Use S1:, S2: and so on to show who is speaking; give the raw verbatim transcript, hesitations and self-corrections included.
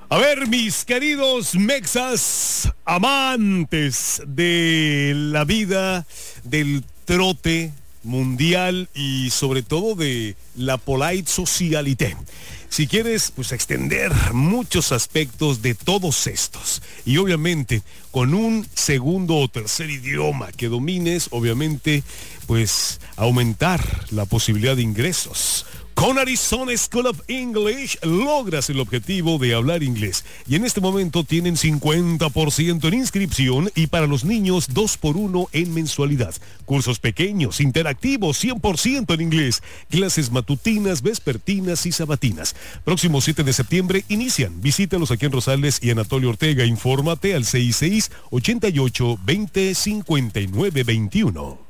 S1: A ver, mis queridos mexas, amantes de la vida, del trote mundial y sobre todo de la polite socialité. Si quieres, pues extender muchos aspectos de todos estos y obviamente con un segundo o tercer idioma que domines, obviamente, pues aumentar la posibilidad de ingresos. Con Arizona School of English logras el objetivo de hablar inglés. Y en este momento tienen cincuenta por ciento en inscripción y para los niños dos por uno en mensualidad. Cursos pequeños, interactivos, cien por ciento en inglés. Clases matutinas, vespertinas y sabatinas. Próximo siete de septiembre inician. Visítalos aquí en Rosales y Anatolio Ortega. Infórmate al sesenta y seis, ochenta y ocho, veinte, cincuenta y nueve, veintiuno.